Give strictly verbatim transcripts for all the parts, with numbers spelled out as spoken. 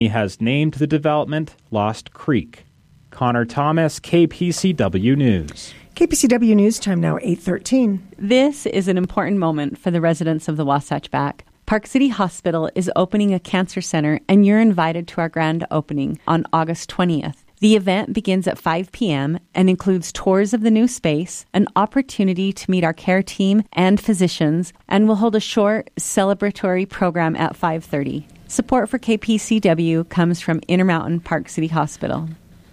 He has named the development Lost Creek. Connor Thomas, K P C W News. K P C W News time now, eight thirteen. This is an important moment for the residents of the Wasatch Back. Park City Hospital is opening a cancer center, and you're invited to our grand opening on August twentieth. The event begins at five p.m. and includes tours of the new space, an opportunity to meet our care team and physicians, and we'll hold a short celebratory program at five thirty. Support for K P C W comes from Intermountain Park City Hospital.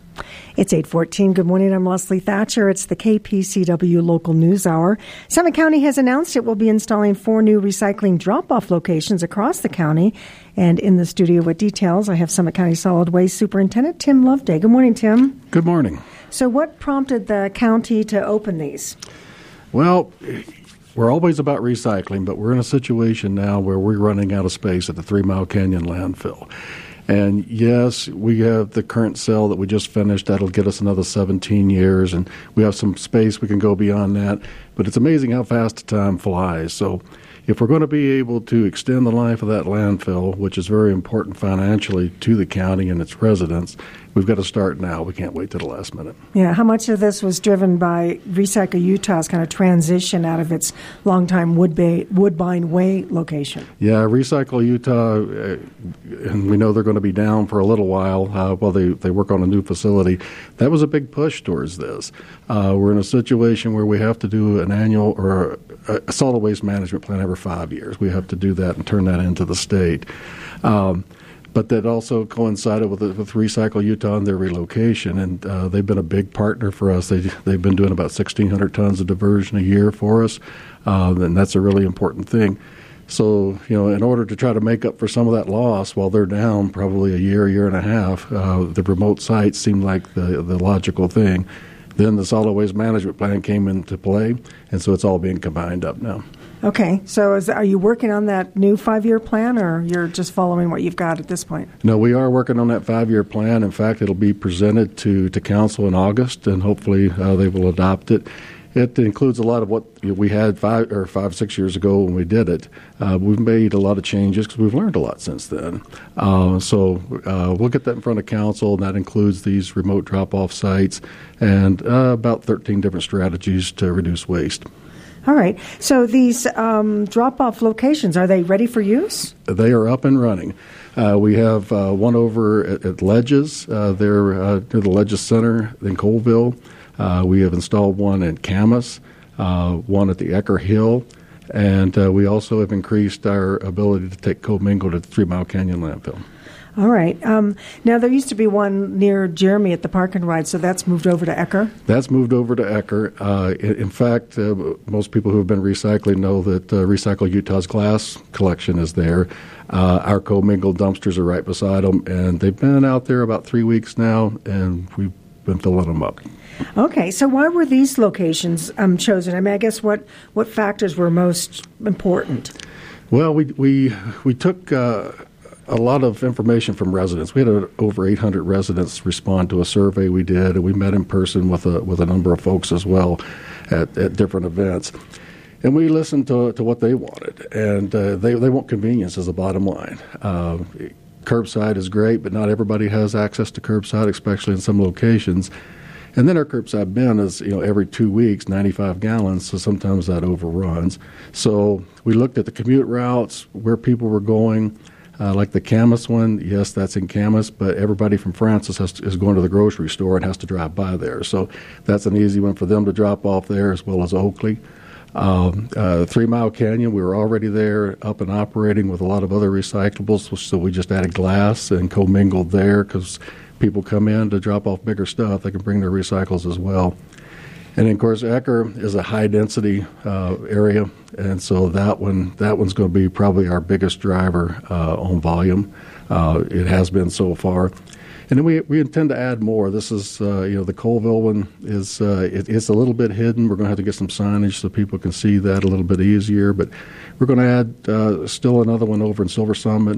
It's eight fourteen. Good morning. I'm Leslie Thatcher. It's the K P C W Local News Hour. Summit County has announced it will be installing four new recycling drop-off locations across the county. And in the studio with details, I have Summit County Solid Waste Superintendent Tim Loveday. Good morning, Tim. Good morning. So what prompted the county to open these? Well, we're always about recycling, but we're in a situation now where we're running out of space at the Three Mile Canyon landfill. And yes, we have the current cell that we just finished. That'll get us another seventeen years, and we have some space we can go beyond that. But it's amazing how fast time flies. So if we're going to be able to extend the life of that landfill, which is very important financially to the county and its residents, we've got to start now. We can't wait to the last minute. Yeah, how much of this was driven by Recycle Utah's kind of transition out of its longtime Woodbay, Woodbine Way location? Yeah, Recycle Utah, uh, and we know they're going to be down for a little while uh, while they, they work on a new facility. That was a big push towards this. Uh, we're in a situation where we have to do an annual or a, a solid waste management plan every five years. We have to do that and turn that into the state. Um, But that also coincided with with Recycle Utah and their relocation, and uh, they've been a big partner for us. They, they've been doing about sixteen hundred tons of diversion a year for us, uh, and that's a really important thing. So, you know, in order to try to make up for some of that loss while they're down probably a year, year and a half, uh, the remote sites seemed like the, the logical thing. Then the solid waste management plan came into play, and so it's all being combined up now. Okay, so is, are you working on that new five-year plan, or you're just following what you've got at this point? No, we are working on that five-year plan. In fact, it'll be presented to, to council in August, and hopefully uh, they will adopt it. It includes a lot of what we had five or five, six years ago when we did it. Uh, we've made a lot of changes because we've learned a lot since then. Uh, so uh, we'll get that in front of council, and that includes these remote drop-off sites and uh, about thirteen different strategies to reduce waste. All right. So these um, drop-off locations, are they ready for use? They are up and running. Uh, we have uh, one over at, at Ledges. Uh, they're uh, near the Ledges Center in Colville. Uh, we have installed one in Camas, uh, one at the Ecker Hill, and uh, we also have increased our ability to take commingled at the Three Mile Canyon landfill. All right. Um, now, there used to be one near Jeremy at the Park and Ride, so that's moved over to Ecker? That's moved over to Ecker. Uh, in, in fact, uh, most people who have been recycling know that uh, Recycle Utah's glass collection is there. Uh, our commingled dumpsters are right beside them, and they've been out there about three weeks now, and we've been filling them up. Okay, so why were these locations um, chosen? I mean, I guess what, what factors were most important? Well, we we we took uh, a lot of information from residents. We had uh, over eight hundred residents respond to a survey we did, and we met in person with a with a number of folks as well at, at different events. And we listened to to what they wanted, and uh, they they want convenience as the bottom line. Uh, curbside is great, but not everybody has access to curbside, especially in some locations. And then our curbside bin is, you know, every two weeks, ninety-five gallons, so sometimes that overruns. So we looked at the commute routes, where people were going, uh, like the Camas one. Yes, that's in Camas, but everybody from Francis has to, is going to the grocery store and has to drive by there. So that's an easy one for them to drop off there, as well as Oakley. Um, uh, Three Mile Canyon, we were already there, up and operating with a lot of other recyclables, so we just added glass and commingled there because people come in to drop off bigger stuff. They can bring their recycles as well. And, of course, Ecker is a high-density uh, area, and so that one that one's going to be probably our biggest driver uh, on volume. Uh, it has been so far. And then we we intend to add more. This is, uh, you know, the Colville one is uh, it, it's a little bit hidden. We're going to have to get some signage so people can see that a little bit easier. But we're going to add uh, still another one over in Silver Summit.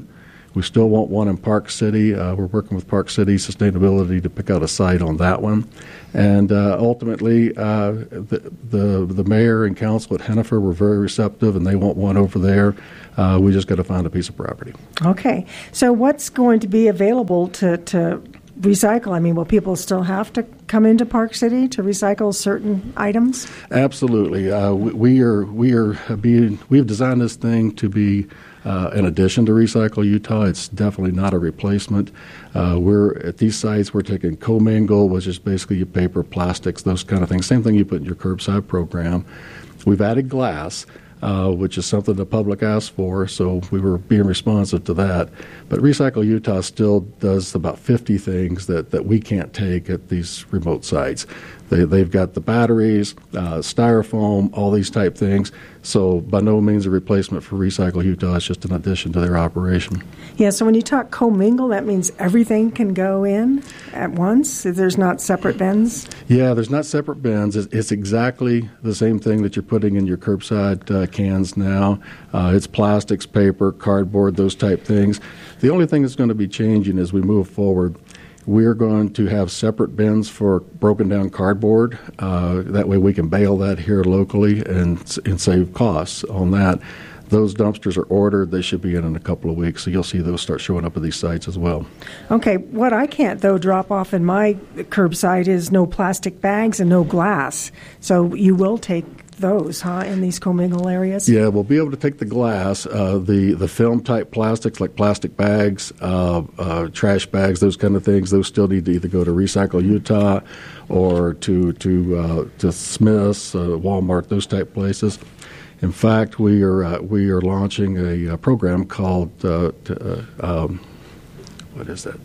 We still want one in Park City. Uh, we're working with Park City Sustainability to pick out a site on that one. And uh, ultimately, uh, the, the the mayor and council at Hennifer were very receptive, and they want one over there. Uh, we just got to find a piece of property. Okay. So what's going to be available to, to recycle? I mean, will people still have to come into Park City to recycle certain items? Absolutely. Uh, we, we are we are being we've designed this thing to be uh, in addition to Recycle Utah. It's definitely not a replacement. Uh, we're at these sites. We're taking commingle, which is basically your paper, plastics, those kind of things. Same thing you put in your curbside program. We've added glass. Uh, which is something the public asked for, so we were being responsive to that. But Recycle Utah still does about fifty things that, that we can't take at these remote sites. They, they've got the batteries, uh, styrofoam, all these type things. So by no means a replacement for Recycle Utah. It's just an addition to their operation. Yeah, so when you talk commingle, that means everything can go in at once? There's not separate bins? Yeah, there's not separate bins. It's, it's exactly the same thing that you're putting in your curbside uh, cans now. Uh, it's plastics, paper, cardboard, those type things. The only thing that's going to be changing as we move forward, we're going to have separate bins for broken down cardboard. Uh, that way we can bale that here locally and, and save costs on that. Those dumpsters are ordered. They should be in in a couple of weeks, so you'll see those start showing up at these sites as well. Okay, what I can't, though, drop off in my curbside is no plastic bags and no glass. So you will take those, huh, in these commingle areas? Yeah, we'll be able to take the glass, uh, the, the film-type plastics like plastic bags, uh, uh, trash bags, those kind of things. Those still need to either go to Recycle Utah or to, to, uh, to Smith's, uh, Walmart, those type places. In fact, we are uh, we are launching a, a program called uh, to, uh, um, what is that?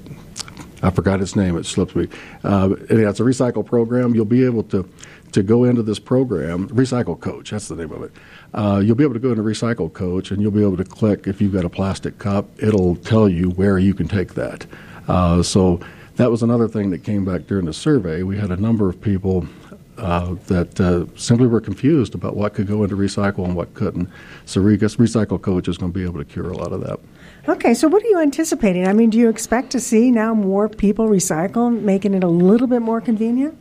I forgot its name. It slips me. Uh, anyhow, it's a recycle program. You'll be able to to go into this program, Recycle Coach. That's the name of it. Uh, you'll be able to go into Recycle Coach, and you'll be able to click if you've got a plastic cup. It'll tell you where you can take that. Uh, so that was another thing that came back during the survey. We had a number of people. Uh, that uh, simply were confused about what could go into recycle and what couldn't. So Re- Recycle Coach is going to be able to cure a lot of that. Okay, so what are you anticipating? I mean, do you expect to see now more people recycle, making it a little bit more convenient?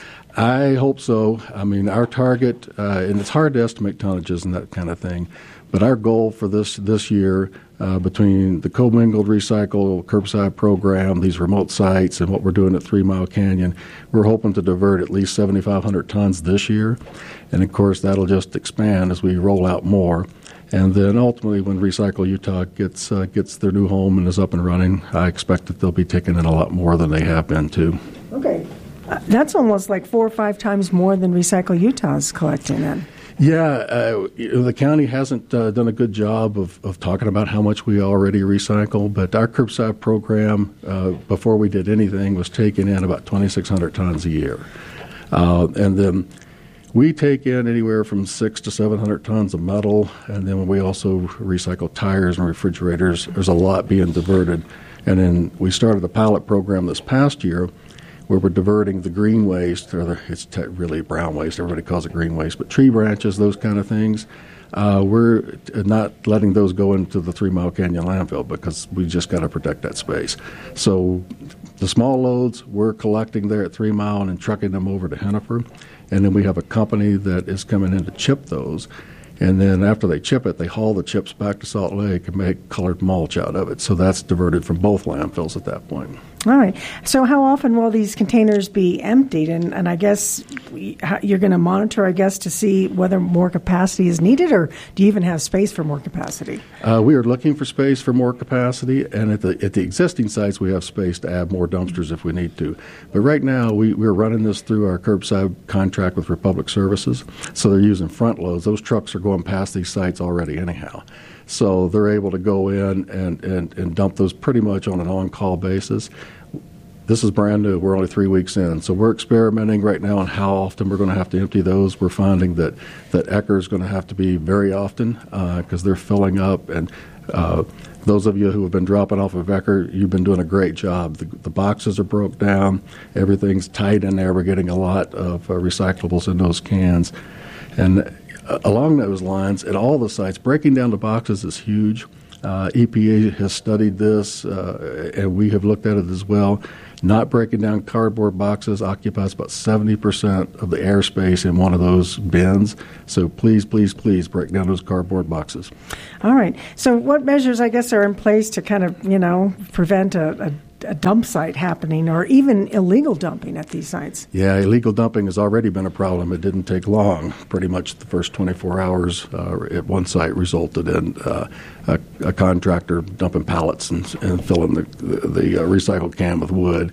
I hope so. I mean, our target, uh, and it's hard to estimate tonnages and that kind of thing, but our goal for this this year, uh, between the commingled recycle curbside program, these remote sites, and what we're doing at Three Mile Canyon, we're hoping to divert at least seventy-five hundred tons this year. And, of course, that'll just expand as we roll out more. And then ultimately when Recycle Utah gets uh, gets their new home and is up and running, I expect that they'll be taking in a lot more than they have been, too. Okay. Uh, that's almost like four or five times more than Recycle Utah is collecting then. Yeah, uh, you know, the county hasn't uh, done a good job of, of talking about how much we already recycle, but our curbside program, uh, before we did anything, was taking in about twenty-six hundred tons a year. Uh, and then we take in anywhere from six to seven hundred tons of metal, and then we also recycle tires and refrigerators. There's a lot being diverted. And then we started a pilot program this past year where we're diverting the green waste, or the, it's te- really brown waste, everybody calls it green waste, but tree branches, those kind of things, uh, we're not letting those go into the Three Mile Canyon landfill because we just got to protect that space. So the small loads we're collecting there at Three Mile and then trucking them over to Hennifer, and then we have a company that is coming in to chip those. And then after they chip it, they haul the chips back to Salt Lake and make colored mulch out of it. So that's diverted from both landfills at that point. All right. So how often will these containers be emptied? And, and I guess you're going to monitor, I guess, to see whether more capacity is needed, or do you even have space for more capacity? Uh, we are looking for space for more capacity, and at the at the existing sites, we have space to add more dumpsters if we need to. But right now, we, we're running this through our curbside contract with Republic Services, so they're using front loads. Those trucks are going past these sites already anyhow. So they're able to go in and, and, and dump those pretty much on an on-call basis. This is brand new. We're only three weeks in. So we're experimenting right now on how often we're going to have to empty those. We're finding that, that Ecker is going to have to be very often because uh, they're filling up. And uh, those of you who have been dropping off of Ecker, you've been doing a great job. The, the boxes are broke down. Everything's tight in there. We're getting a lot of uh, recyclables in those cans. And uh, along those lines, at all the sites, breaking down the boxes is huge. Uh, E P A has studied this, uh, and we have looked at it as well. Not breaking down cardboard boxes occupies about seventy percent of the airspace in one of those bins. So please, please, please break down those cardboard boxes. All right. So what measures, I guess, are in place to kind of, you know, prevent a, a a dump site happening or even illegal dumping at these sites? Yeah, illegal dumping has already been a problem. It didn't take long. Pretty much the first twenty-four hours uh, at one site resulted in uh, a, a contractor dumping pallets and, and filling the, the, the uh, recycled can with wood.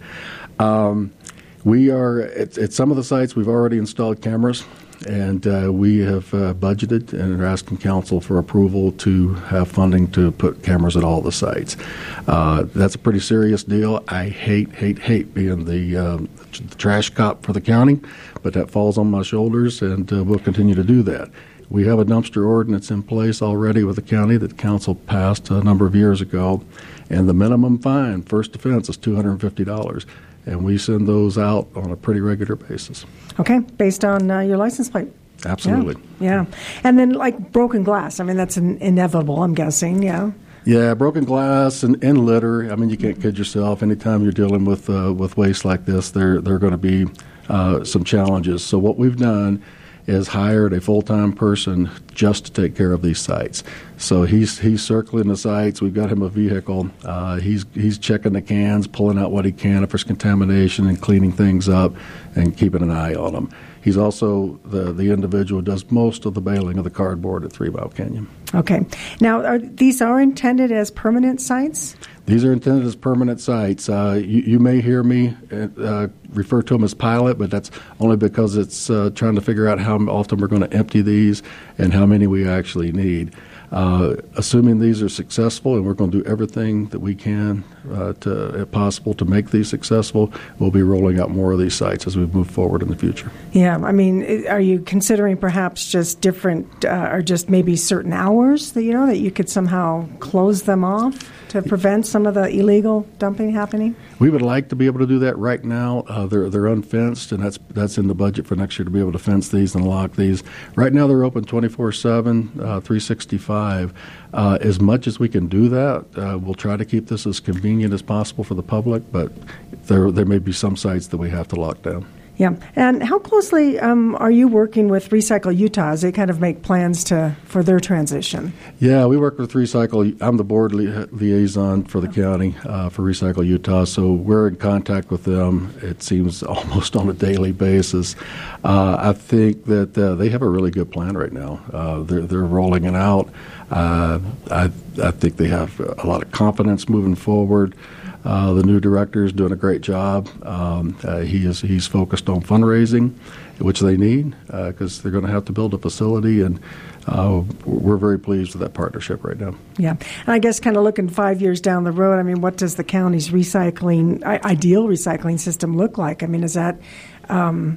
Um, we are, at, at some of the sites, we've already installed cameras. And uh, we have uh, budgeted and are asking council for approval to have funding to put cameras at all the sites. Uh, that's a pretty serious deal. I hate, hate, hate being the, um, the trash cop for the county, but that falls on my shoulders, and uh, we'll continue to do that. We have a dumpster ordinance in place already with the county that council passed a number of years ago, and the minimum fine, first offense, is two hundred fifty dollars. And we send those out on a pretty regular basis. Okay, based on uh, your license plate. Absolutely. Yeah. yeah. And then, like, broken glass. I mean, that's an inevitable, I'm guessing, yeah. Yeah, broken glass and, and litter. I mean, you can't kid yourself. Anytime you're dealing with uh, with waste like this, there, there are going to be uh, some challenges. So what we've done is hired a full-time person just to take care of these sites. So he's he's circling the sites. We've got him a vehicle. Uh, he's he's checking the cans, pulling out what he can if there's contamination, and cleaning things up and keeping an eye on them. He's also the the individual who does most of the baling of the cardboard at Three Mile Canyon. Okay. Now, are, these are intended as permanent sites? These are intended as permanent sites. Uh, you, you may hear me uh, refer to them as pilot, but that's only because it's uh, trying to figure out how often we're going to empty these and how many we actually need. Uh, assuming these are successful, and we're going to do everything that we can uh, to, if possible, to make these successful, we'll be rolling out more of these sites as we move forward in the future. Yeah, I mean, are you considering perhaps just different, uh, or just maybe certain hours that you know that you could somehow close them off to prevent some of the illegal dumping happening? We would like to be able to do that right now. Uh, they're they're unfenced, and that's that's in the budget for next year to be able to fence these and lock these. Right now, they're open twenty-four seven, uh, three sixty-five. Uh, as much as we can do that, uh, we'll try to keep this as convenient as possible for the public, but there there may be some sites that we have to lock down. Yeah. And how closely um, are you working with Recycle Utah as they kind of make plans to for their transition? Yeah, we work with Recycle. I'm the board li- liaison for the county uh, for Recycle Utah, so we're in contact with them, it seems, almost on a daily basis. Uh, I think that uh, they have a really good plan right now. Uh, they're, they're rolling it out. Uh, I, I think they have a lot of confidence moving forward. Uh, the new director is doing a great job. Um, uh, he is he's focused on fundraising, which they need because uh, they're going to have to build a facility, and uh, we're very pleased with that partnership right now. Yeah, and I guess kind of looking five years down the road, I mean, what does the county's recycling I- ideal recycling system look like? I mean, is that um,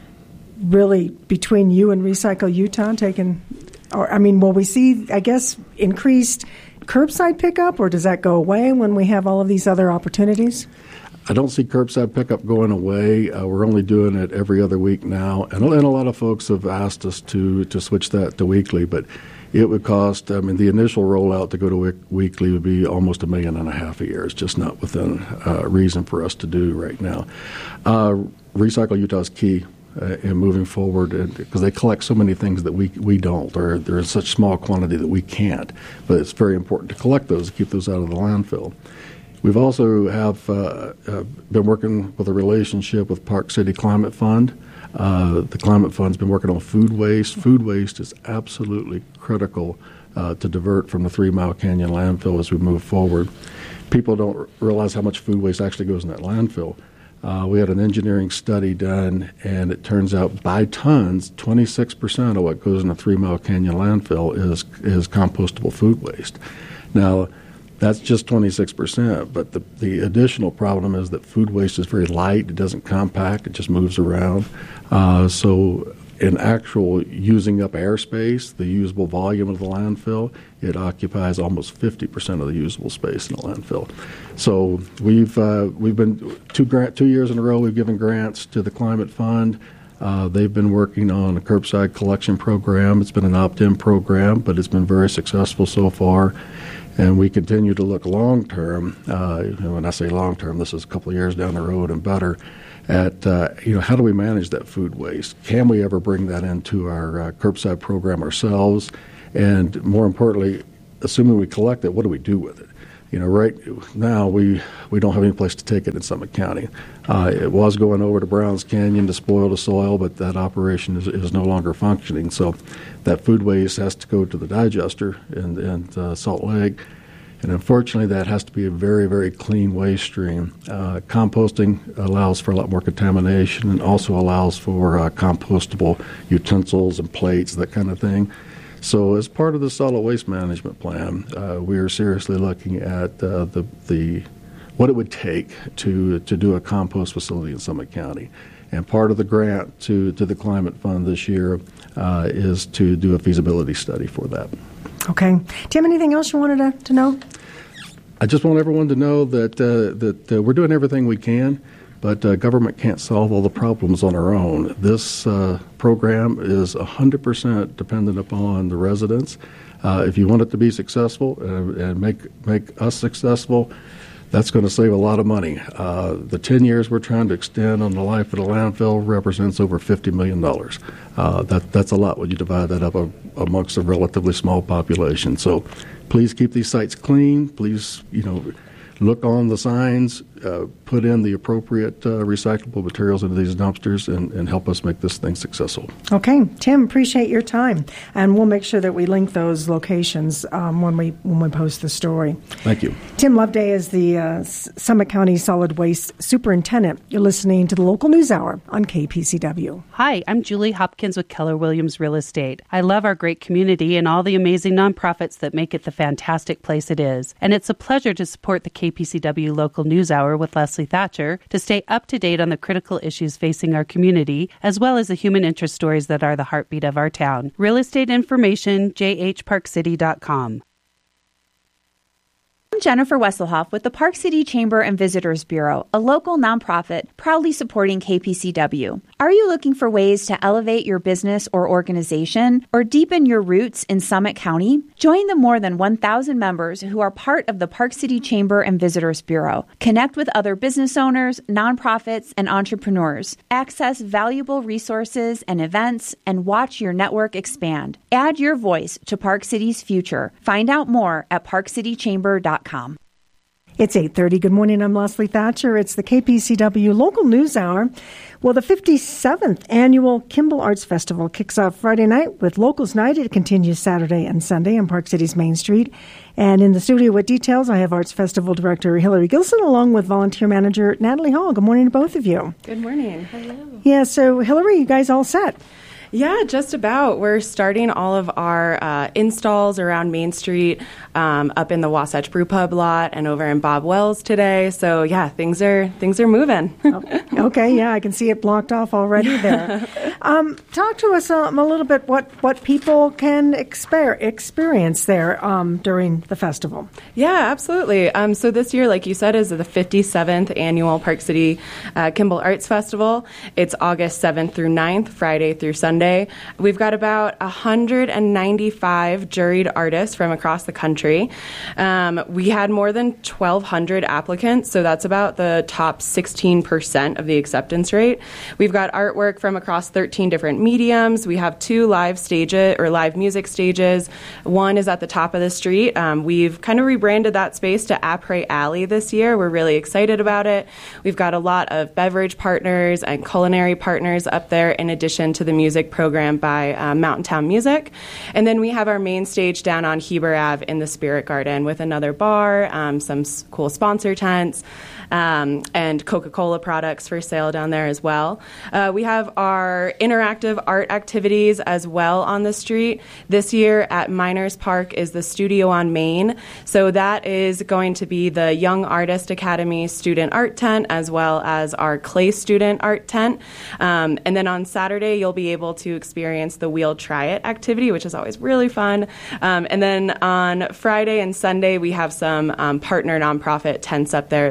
really between you and Recycle Utah taking, or I mean, will we see, I guess, increased curbside pickup, or does that go away when we have all of these other opportunities? I don't see curbside pickup going away. Uh, we're only doing it every other week now, and, and a lot of folks have asked us to to switch that to weekly, but it would cost, I mean, the initial rollout to go to week, weekly would be almost a million and a half a year. It's just not within uh, reason for us to do right now. Uh, Recycle Utah is key Uh, in moving forward, because they collect so many things that we we don't, or they're in such small quantity that we can't. But it's very important to collect those, to keep those out of the landfill. We've also have uh, uh, been working with a relationship with Park City Climate Fund. Uh, the Climate Fund's been working on food waste. Food waste is absolutely critical uh, to divert from the Three Mile Canyon landfill as we move forward. People don't realize how much food waste actually goes in that landfill. Uh, we had an engineering study done, and it turns out by tons, twenty-six percent of what goes in the Three Mile Canyon landfill is is compostable food waste. Now, that's just twenty-six percent, but the, the additional problem is that food waste is very light. It doesn't compact. It just moves around. Uh, so in actual using up airspace, the usable volume of the landfill, it occupies almost fifty percent of the usable space in the landfill. So we've uh, we've been two grant two years in a row. We've given grants to the Climate Fund. Uh, they've been working on a curbside collection program. It's been an opt-in program, but it's been very successful so far. And we continue to look long-term, uh, when I say long-term, this is a couple of years down the road and better, at, uh, you know, how do we manage that food waste? Can we ever bring that into our uh, curbside program ourselves? And more importantly, assuming we collect it, what do we do with it? You know, right now we, we don't have any place to take it in Summit County. Uh, it was going over to Browns Canyon to spoil the soil, but that operation is, is no longer functioning. So that food waste has to go to the digester in, in uh, Salt Lake. And unfortunately, that has to be a very, very clean waste stream. Uh, composting allows for a lot more contamination and also allows for uh, compostable utensils and plates, that kind of thing. So as part of the solid waste management plan, uh, we are seriously looking at uh, the the what it would take to to do a compost facility in Summit County. And part of the grant to, to the Climate Fund this year uh, is to do a feasibility study for that. Okay. Do you have anything else you wanted to, to know? I just want everyone to know that uh, that uh, we're doing everything we can, but uh, government can't solve all the problems on our own. This uh, program is one hundred percent dependent upon the residents. Uh, if you want it to be successful uh, and make make us successful, that's going to save a lot of money. Uh, the ten years we're trying to extend on the life of the landfill represents over fifty million dollars. Uh, that, that's a lot when you divide that up a, amongst a relatively small population. So please keep these sites clean. Please, you know, look on the signs, uh, put in the appropriate uh, recyclable materials into these dumpsters, and, and help us make this thing successful. Okay, Tim, appreciate your time, and we'll make sure that we link those locations um, when we when we post the story. Thank you. Tim Loveday is the uh, Summit County Solid Waste Superintendent. You're listening to the Local News Hour on K P C W. Hi, I'm Julie Hopkins with Keller Williams Real Estate. I love our great community and all the amazing nonprofits that make it the fantastic place it is. And it's a pleasure to support the K P C W Local News Hour with Leslie Thatcher to stay up to date on the critical issues facing our community, as well as the human interest stories that are the heartbeat of our town. Real estate information, j h park city dot com. I'm Jennifer Wesselhoff with the Park City Chamber and Visitors Bureau, a local nonprofit proudly supporting K P C W. Are you looking for ways to elevate your business or organization or deepen your roots in Summit County? Join the more than one thousand members who are part of the Park City Chamber and Visitors Bureau. Connect with other business owners, nonprofits, and entrepreneurs. Access valuable resources and events and watch your network expand. Add your voice to Park City's future. Find out more at park city chamber dot com. It's eight thirty. Good morning. I'm Leslie Thatcher. It's the K P C W Local News Hour. Well, the fifty-seventh Annual Kimball Arts Festival kicks off Friday night with Locals Night. It continues Saturday and Sunday on Park City's Main Street. And in the studio with details, I have Arts Festival Director Hillary Gilson along with Volunteer Manager Natalie Hall. Good morning to both of you. Good morning. Hello. Yeah, so Hillary, you guys all set? Yeah, just about. We're starting all of our uh, installs around Main Street, um, up in the Wasatch Brew Pub lot and over in Bob Wells today. So yeah, things are things are moving. Okay, yeah, I can see it blocked off already there. um, talk to us um, a little bit what what people can exper- experience there um, during the festival. Yeah, absolutely. Um, so this year, like you said, is the fifty-seventh annual Park City uh, Kimball Arts Festival. It's August seventh through ninth, Friday through Sunday. We've got about one hundred ninety-five juried artists from across the country. Um, we had more than twelve hundred applicants, so that's about the top sixteen percent of the acceptance rate. We've got artwork from across thirteen different mediums. We have two live stages or live music stages. One is at the top of the street. Um, we've kind of rebranded that space to Après Alley this year. We're really excited about it. We've got a lot of beverage partners and culinary partners up there in addition to the music program by uh, Mountain Town Music. And then we have our main stage down on Heber Avenue in the Spirit Garden with another bar, um, some s- cool sponsor tents, um, and Coca-Cola products for sale down there as well. Uh, we have our interactive art activities as well on the street. This year at Miners Park is the Studio on Main. So that is going to be the Young Artist Academy student art tent as well as our Clay student art tent. Um, and then on Saturday, you'll be able to experience the Wheel Try It activity, which is always really fun. Um, and then on Friday and Sunday, we have some um, partner nonprofit tents up there as well.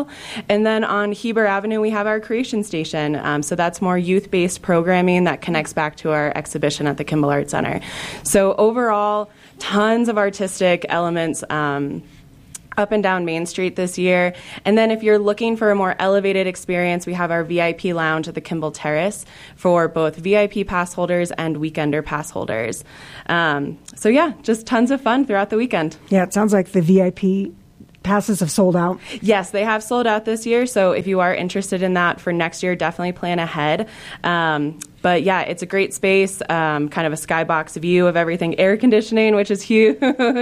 well. And then on Heber Avenue, we have our Creation Station. Um, so that's more youth-based programming that connects back to our exhibition at the Kimball Art Center. So overall, tons of artistic elements um, up and down Main Street this year. And then if you're looking for a more elevated experience, we have our V I P lounge at the Kimball Terrace for both V I P pass holders and weekender pass holders. Um, so yeah, just tons of fun throughout the weekend. Yeah, it sounds like the V I P passes have sold out. Yes, they have sold out this year. So if you are interested in that for next year, definitely plan ahead. Um, But yeah, it's a great space, um, kind of a skybox view of everything, air conditioning, which is huge.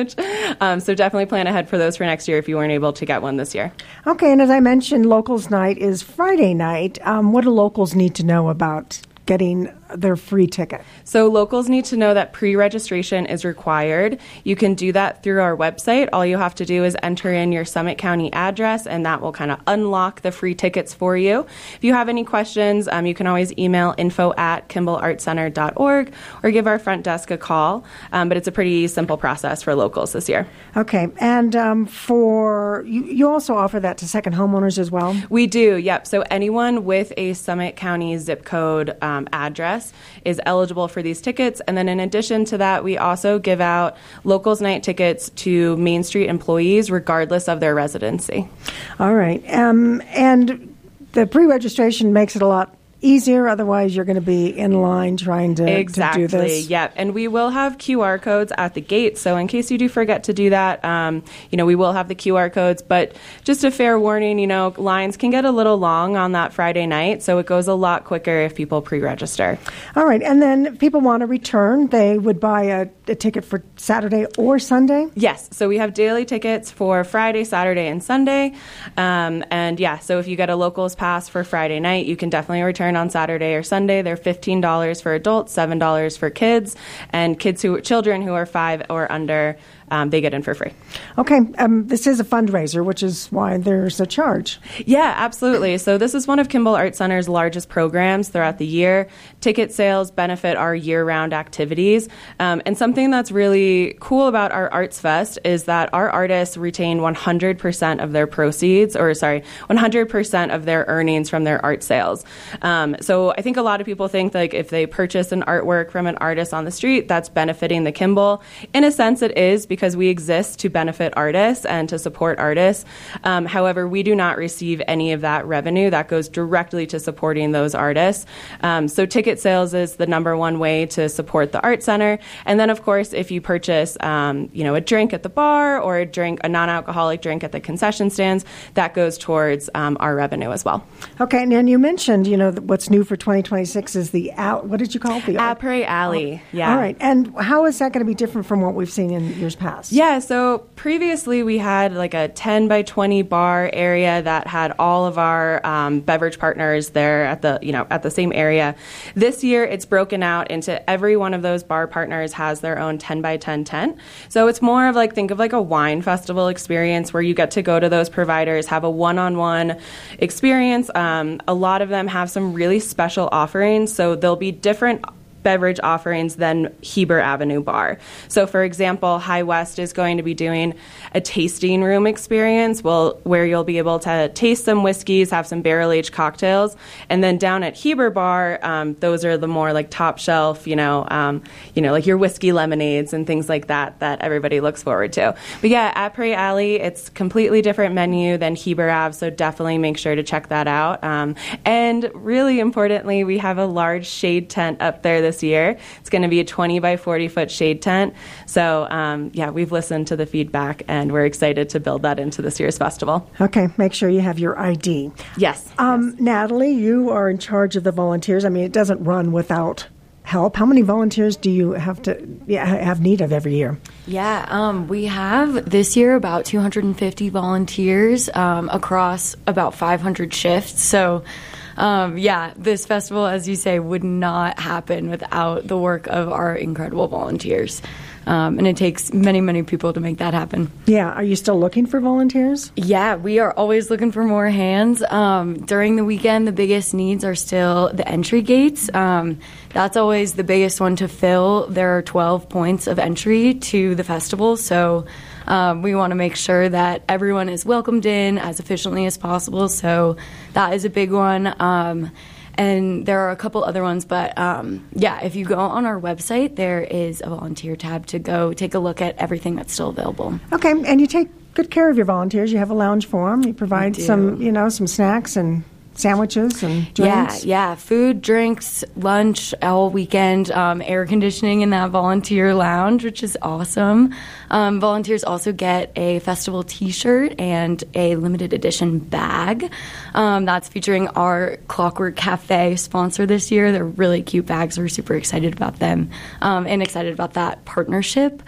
um, so definitely plan ahead for those for next year if you weren't able to get one this year. Okay, and as I mentioned, Locals Night is Friday night. Um, what do locals need to know about getting their free ticket? So locals need to know that pre-registration is required. You can do that through our website. All you have to do is enter in your Summit County address, and that will kind of unlock the free tickets for you. If you have any questions, um, you can always email info at kimball art center dot org or give our front desk a call. Um, but it's a pretty simple process for locals this year. Okay, and um, for you, you also offer that to second homeowners as well? We do, yep. So anyone with a Summit County zip code um, address is eligible for these tickets. And then in addition to that, we also give out Locals Night tickets to Main Street employees regardless of their residency. All right. Um, and the pre-registration makes it a lot easier. Otherwise, you're going to be in line trying to, exactly, to do this. Yep. And we will have Q R codes at the gate. So in case you do forget to do that, um, you know, we will have the Q R codes. But just a fair warning, you know, lines can get a little long on that Friday night. So it goes a lot quicker if people pre-register. All right. And then if people want to return, they would buy a, a ticket for Saturday or Sunday? Yes. So we have daily tickets for Friday, Saturday, and Sunday. Um, and yeah, so if you get a locals pass for Friday night, you can definitely return on Saturday or Sunday. They're fifteen dollars for adults, seven dollars for kids, and kids who children who are five or under, um, they get in for free. Okay, um, this is a fundraiser, which is why there's a charge. Yeah, absolutely. So this is one of Kimball Art Center's largest programs throughout the year. Ticket sales benefit our year-round activities. Um, and something that's really cool about our Arts Fest is that our artists retain one hundred percent of their proceeds, or sorry, one hundred percent of their earnings from their art sales. Um, so I think a lot of people think like if they purchase an artwork from an artist on the street, that's benefiting the Kimball. In a sense, it is, because we exist to benefit artists and to support artists. Um, however, we do not receive any of that revenue. That goes directly to supporting those artists. Um, so ticket sales is the number one way to support the Art Center. And then, of course, if you purchase, um, you know, a drink at the bar or a drink, a non-alcoholic drink at the concession stands, that goes towards um, our revenue as well. Okay, and you mentioned, you know, what's new for twenty twenty-six is the out. What did you call it? The Après Alley. Oh. Yeah. All right, and how is that going to be different from what we've seen in years past? Yeah, so previously we had like a ten by twenty bar area that had all of our um, beverage partners there at the, you know, at the same area. This year it's broken out into every one of those bar partners has their own ten by ten tent. So it's more of like, think of like a wine festival experience where you get to go to those providers, have a one-on-one experience. Um, a lot of them have some really special offerings, so there'll be different beverage offerings than Heber Avenue Bar. So, for example, High West is going to be doing a tasting room experience well, where you'll be able to taste some whiskeys, have some barrel-aged cocktails, and then down at Heber Bar, um, those are the more like top shelf, you know, um, you know, like your whiskey lemonades and things like that that everybody looks forward to. But yeah, at Prairie Alley, it's completely different menu than Heber Ave, so definitely make sure to check that out. Um, and really importantly, we have a large shade tent up there this year. It's going to be a twenty by forty foot shade tent. So um, yeah, we've listened to the feedback and we're excited to build that into this year's festival. Okay, make sure you have your I D. Yes. Um, yes. Natalie, you are in charge of the volunteers. I mean, it doesn't run without help. How many volunteers do you have to yeah, have need of every year? Yeah, um, we have this year about two hundred fifty volunteers um, across about five hundred shifts. So Um, yeah, this festival, as you say, would not happen without the work of our incredible volunteers. Um, and it takes many, many people to make that happen. Yeah. Are you still looking for volunteers? Yeah, we are always looking for more hands. Um, during the weekend, the biggest needs are still the entry gates. Um, that's always the biggest one to fill. There are twelve points of entry to the festival, so Um, we want to make sure that everyone is welcomed in as efficiently as possible. So that is a big one. Um, And there are a couple other ones, but um, yeah, if you go on our website, there is a volunteer tab to go take a look at everything that's still available. Okay, and you take good care of your volunteers. You have a lounge for them. You provide some, you know, some snacks and sandwiches and drinks. Yeah, yeah, food, drinks, lunch all weekend, um, air conditioning in that volunteer lounge, which is awesome. Um, volunteers also get a festival T-shirt and a limited edition bag. Um, that's featuring our Clockwork Cafe sponsor this year. They're really cute bags. We're super excited about them um, and excited about that partnership.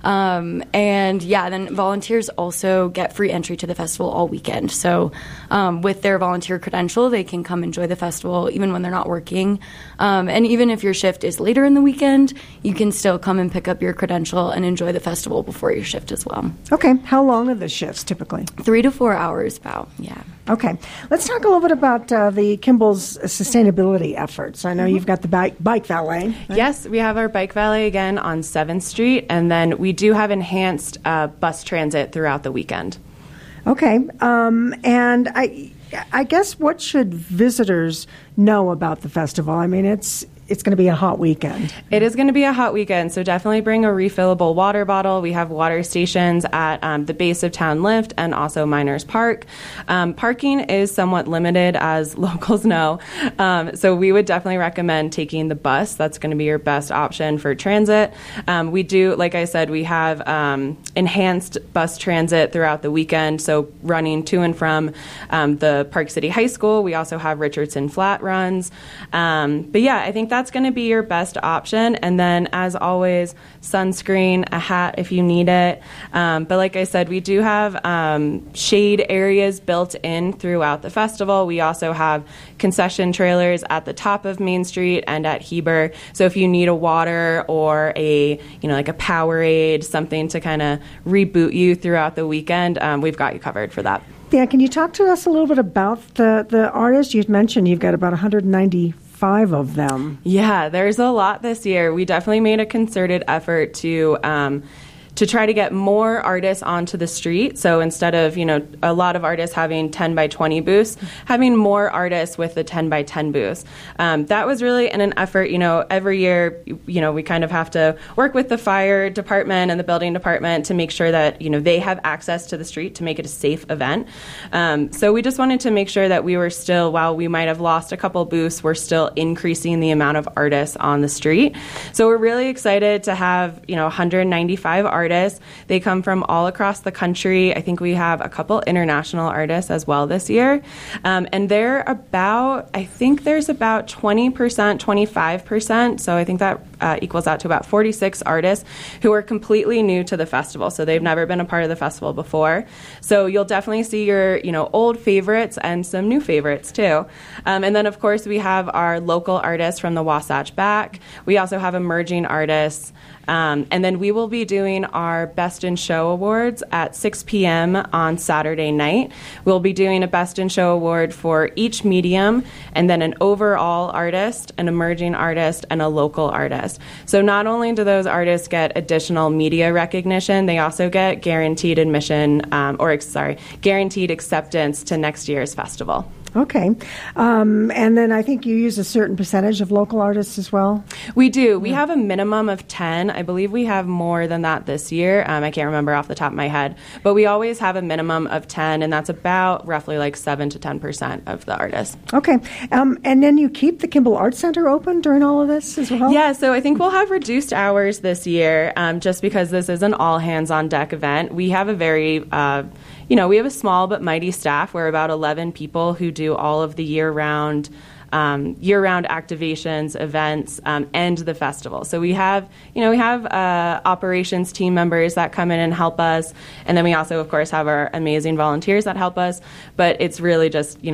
Um, and yeah, then volunteers also get free entry to the festival all weekend. So um, with their volunteer credential, they can come enjoy the festival even when they're not working. Um, and even if your shift is later in the weekend, you can still come and pick up your credential and enjoy the festival before your shift as well. Okay. How long are the shifts typically? Three to four hours about, yeah. Okay. Let's talk a little bit about uh, the Kimball's sustainability efforts. I know mm-hmm. you've got the bike, bike valet. Right? Yes, we have our bike valet again on seventh Street, and then we do have enhanced uh, bus transit throughout the weekend. Okay. Um, and I, I guess what should visitors know about the festival? I mean, it's it's going to be a hot weekend. It is going to be a hot weekend, so definitely bring a refillable water bottle. We have water stations at um, the base of Town Lift and also Miners Park. Um, parking is somewhat limited, as locals know, um, so we would definitely recommend taking the bus. That's going to be your best option for transit. Um, we do, like I said, we have um, enhanced bus transit throughout the weekend, so running to and from um, the Park City High School. We also have Richardson Flat runs. Um, but yeah, I think that's going to be your best option. And then, as always, sunscreen, a hat if you need it. Um, but like I said, we do have um, shade areas built in throughout the festival. We also have concession trailers at the top of Main Street and at Heber. So if you need a water or a, you know, like a Powerade, something to kind of reboot you throughout the weekend, um, we've got you covered for that. Yeah, can you talk to us a little bit about the, the artists? You've mentioned you've got about one hundred ninety-five of them. Yeah, there's a lot this year. We definitely made a concerted effort to um, to try to get more artists onto the street. So instead of, you know, a lot of artists having ten by twenty booths, having more artists with the ten by ten booths. Um, that was really in an effort, you know, every year, you know, we kind of have to work with the fire department and the building department to make sure that, you know, they have access to the street to make it a safe event. Um, so we just wanted to make sure that we were still, while we might have lost a couple booths, we're still increasing the amount of artists on the street. So we're really excited to have, you know, one hundred ninety-five artists. Artists. They come from all across the country. I think we have a couple international artists as well this year. Um, and they're about, I think there's about twenty percent, twenty-five percent. So I think that uh, equals out to about forty-six artists who are completely new to the festival. So they've never been a part of the festival before. So you'll definitely see your, you know, old favorites and some new favorites too. Um, and then, of course, we have our local artists from the Wasatch Back. We also have emerging artists. Um, and then we will be doing our Best in Show Awards at six p.m. on Saturday night. We'll be doing a Best in Show award for each medium, and then an overall artist, an emerging artist, and a local artist. So not only do those artists get additional media recognition, they also get guaranteed admission, um, or sorry, guaranteed acceptance to next year's festival. Okay. Um, and then I think you use a certain percentage of local artists as well? We do. We yeah. have a minimum of ten. I believe we have more than that this year. Um, I can't remember off the top of my head. But we always have a minimum of ten, and that's about roughly like seven to ten percent of the artists. Okay. Um, and then you keep the Kimball Arts Center open during all of this as well? Yeah, so I think we'll have reduced hours this year um, just because this is an all-hands-on-deck event. We have a very... Uh, You know, we have a small but mighty staff. We're about eleven people who do all of the year-round um, year-round activations, events, um, and the festival. So we have, you know, we have uh, operations team members that come in and help us, and then we also, of course, have our amazing volunteers that help us. But it's really just, you know,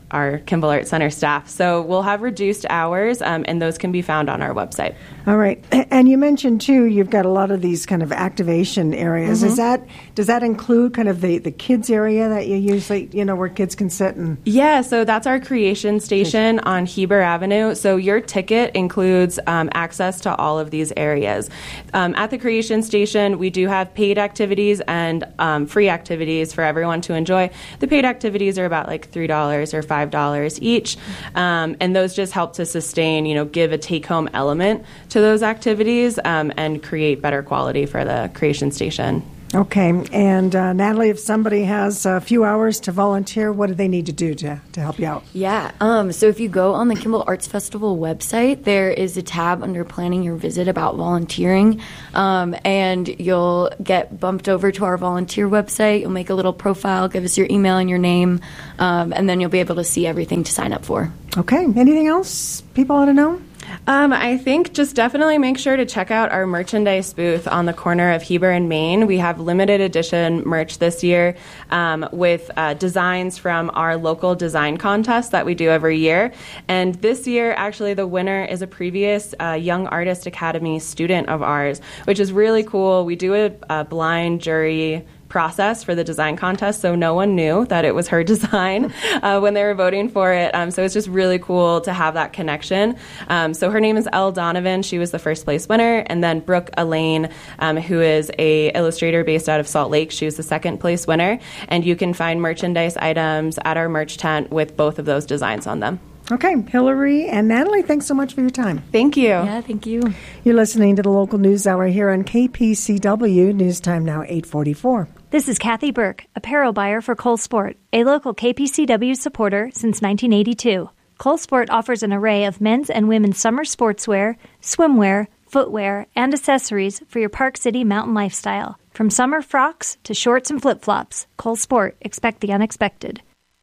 our Kimball Arts Center staff. So we'll have reduced hours, um, and those can be found on our website. All right. And you mentioned, too, you've got a lot of these kind of activation areas. Mm-hmm. Is that, does that include kind of the, the kids area that you usually, you know, where kids can sit and... Yeah, so that's our creation station on Heber Avenue. So your ticket includes um, access to all of these areas. Um, at the creation station, we do have paid activities and um, free activities for everyone to enjoy. The paid activities are about like three dollars or five dollars each, um, and those just help to sustain, you know, give a take-home element to those activities um, and create better quality for the creation station. Okay. And uh, Natalie, if somebody has a few hours to volunteer, what do they need to do to, to help you out? Yeah. Um, so if you go on the Kimball Arts Festival website, there is a tab under planning your visit about volunteering. Um, and you'll get bumped over to our volunteer website. You'll make a little profile, give us your email and your name, um, and then you'll be able to see everything to sign up for. Okay. Anything else people ought to know? Um, I think just definitely make sure to check out our merchandise booth on the corner of Heber and Main. We have limited edition merch this year um, with uh, designs from our local design contest that we do every year. And this year, actually, the winner is a previous uh, Young Artist Academy student of ours, which is really cool. We do a, a blind jury process for the design contest, so no one knew that it was her design uh, when they were voting for it. Um, so it's just really cool to have that connection. Um, so her name is Elle Donovan. She was the first place winner, and then Brooke Elaine, um, who is a illustrator based out of Salt Lake. She was the second place winner, and you can find merchandise items at our merch tent with both of those designs on them. Okay, Hillary and Natalie, thanks so much for your time. Thank you. Yeah, thank you. You're listening to the Local News Hour here on K P C W. News time now, eight forty-four. This is Kathy Burke, apparel buyer for Cole Sport, a local K P C W supporter since nineteen eighty-two. Cole Sport offers an array of men's and women's summer sportswear, swimwear, footwear, and accessories for your Park City mountain lifestyle. From summer frocks to shorts and flip-flops, Cole Sport, expect the unexpected.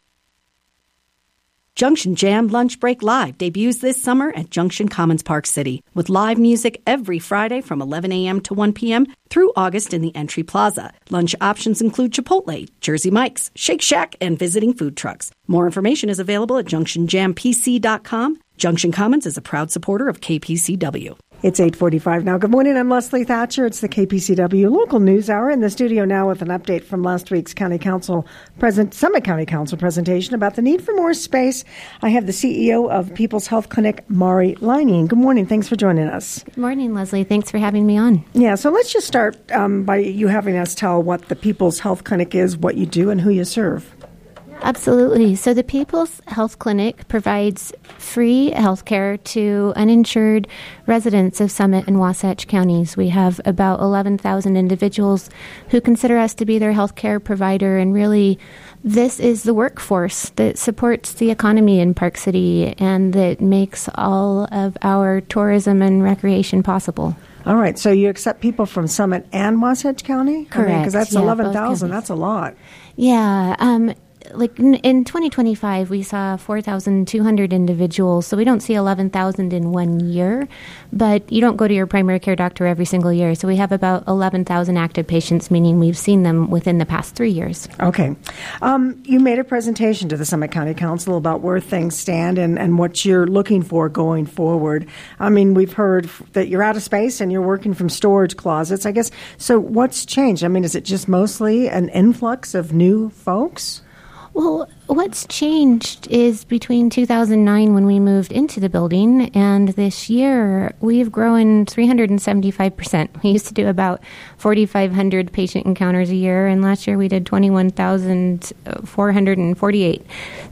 Junction Jam Lunch Break Live debuts this summer at Junction Commons Park City with live music every Friday from eleven a.m. to one p.m. through August in the Entry Plaza. Lunch options include Chipotle, Jersey Mike's, Shake Shack, and visiting food trucks. More information is available at junction jam p c dot com. Junction Commons is a proud supporter of K P C W. It's eight forty-five now. Good morning. I'm Leslie Thatcher. It's the K P C W Local News Hour in the studio now with an update from last week's County Council present Summit County Council presentation about the need for more space. I have the C E O of People's Health Clinic, Mari Leining. Good morning. Thanks for joining us. Good morning, Leslie. Thanks for having me on. Yeah, so let's just start um, by you having us tell what the People's Health Clinic is, what you do, and who you serve. Absolutely. So the People's Health Clinic provides free health care to uninsured residents of Summit and Wasatch counties. We have about eleven thousand individuals who consider us to be their health care provider, and really this is the workforce that supports the economy in Park City and that makes all of our tourism and recreation possible. All right, so you accept people from Summit and Wasatch County? Correct. Because that's yeah, eleven thousand. That's a lot. Yeah. Um, like in, in twenty twenty-five, we saw four thousand two hundred individuals. So we don't see eleven thousand in one year, but you don't go to your primary care doctor every single year. So we have about eleven thousand active patients, meaning we've seen them within the past three years. Okay. Um, you made a presentation to the Summit County Council about where things stand and, and what you're looking for going forward. I mean, we've heard that you're out of space and you're working from storage closets, I guess. So what's changed? I mean, is it just mostly an influx of new folks? Well, what's changed is between two thousand nine when we moved into the building and this year, we've grown three hundred seventy-five percent. We used to do about forty-five hundred patient encounters a year, and last year we did twenty-one thousand four hundred forty-eight.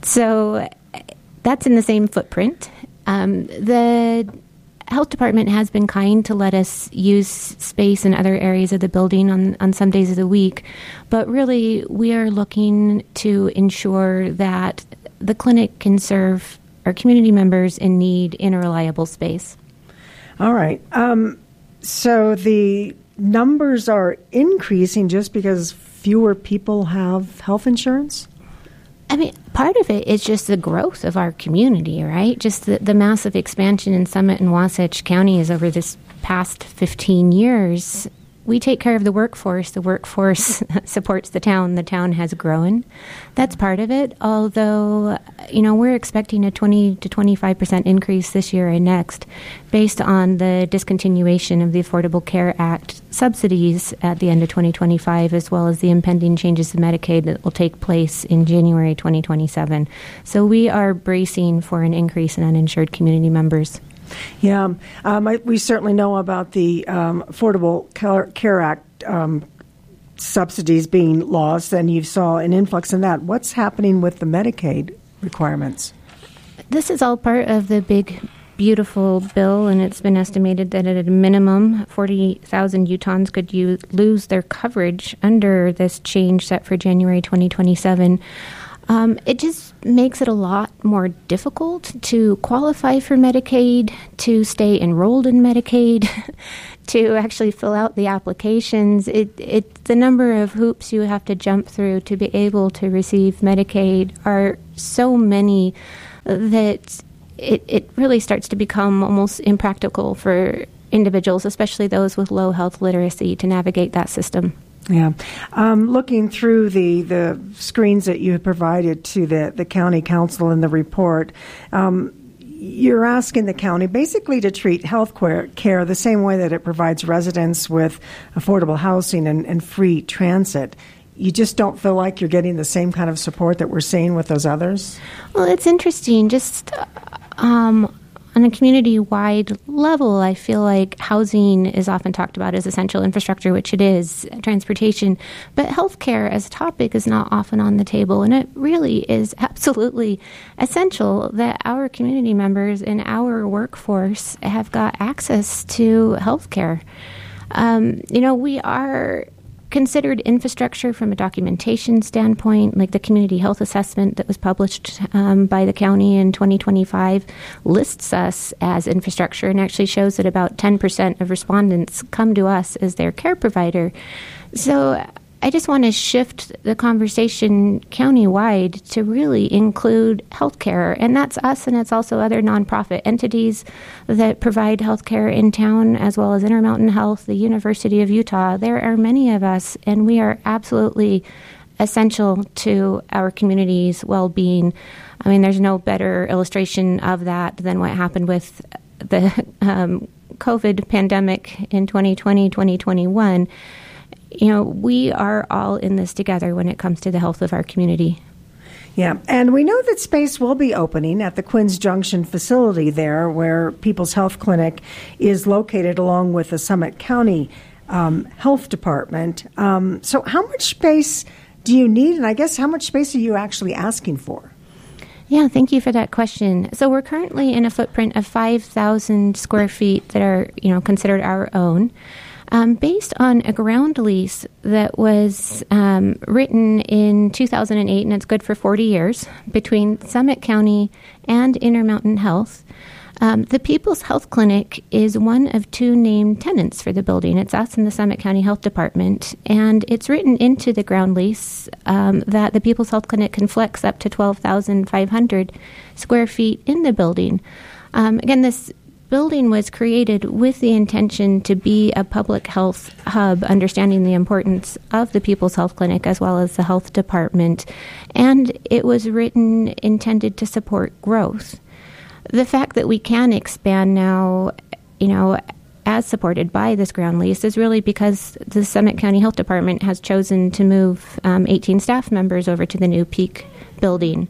So that's in the same footprint. Um, the health department has been kind to let us use space in other areas of the building on, on some days of the week. But really, we are looking to ensure that the clinic can serve our community members in need in a reliable space. All right. Um, so the numbers are increasing just because fewer people have health insurance? I mean, part of it is just the growth of our community, right? Just the, the massive expansion in Summit and Wasatch counties over this past fifteen years. we take care of the workforce. The workforce supports the town. The town has grown. That's part of it. Although, you know, we're expecting a twenty to twenty-five percent increase this year and next based on the discontinuation of the Affordable Care Act subsidies at the end of twenty twenty-five, as well as the impending changes to Medicaid that will take place in January twenty twenty-seven. So we are bracing for an increase in uninsured community members. Yeah, um, I, we certainly know about the um, Affordable Care Act um, subsidies being lost, and you saw an influx in that. What's happening with the Medicaid requirements? This is all part of the big, beautiful bill, and it's been estimated that at a minimum, forty thousand Utahns could use, lose their coverage under this change set for January twenty twenty-seven. Um, it just makes it a lot more difficult to qualify for Medicaid, to stay enrolled in Medicaid, to actually fill out the applications. It, it, the number of hoops you have to jump through to be able to receive Medicaid are so many that it, it really starts to become almost impractical for individuals, especially those with low health literacy, to navigate that system. Yeah. Um, looking through the, the screens that you had provided to the, the county council in the report, um, you're asking the county basically to treat health care the same way that it provides residents with affordable housing and, and free transit. You just don't feel like you're getting the same kind of support that we're seeing with those others? Well, it's interesting. Just um, on a community-wide level, I feel like housing is often talked about as essential infrastructure, which it is, transportation. But healthcare as a topic is not often on the table, and it really is absolutely essential that our community members and our workforce have got access to healthcare. Um, you know, we are considered infrastructure from a documentation standpoint, like the community health assessment that was published um, by the county in twenty twenty-five lists us as infrastructure and actually shows that about ten percent of respondents come to us as their care provider. So I just want to shift the conversation countywide to really include healthcare, and that's us, and it's also other nonprofit entities that provide healthcare in town, as well as Intermountain Health, the University of Utah. There are many of us, and we are absolutely essential to our community's well-being. I mean, there's no better illustration of that than what happened with the um, COVID pandemic in twenty twenty, twenty twenty-one. You know, we are all in this together when it comes to the health of our community. Yeah, and we know that space will be opening at the Quinns Junction facility there, where People's Health Clinic is located, along with the Summit County um, Health Department. Um, so how much space do you need, and I guess how much space are you actually asking for? Yeah, thank you for that question. So we're currently in a footprint of five thousand square feet that are, you know, considered our own. Um, based on a ground lease that was um, written in two thousand eight, and it's good for forty years, between Summit County and Intermountain Health. Um, the People's Health Clinic is one of two named tenants for the building. It's us and the Summit County Health Department, and it's written into the ground lease um, that the People's Health Clinic can flex up to twelve thousand five hundred square feet in the building. Um, again, this building was created with the intention to be a public health hub, understanding the importance of the People's Health Clinic as well as the health department, and it was written intended to support growth. The fact that we can expand now, you know, as supported by this ground lease is really because the Summit County Health Department has chosen to move um, eighteen staff members over to the new Peak building.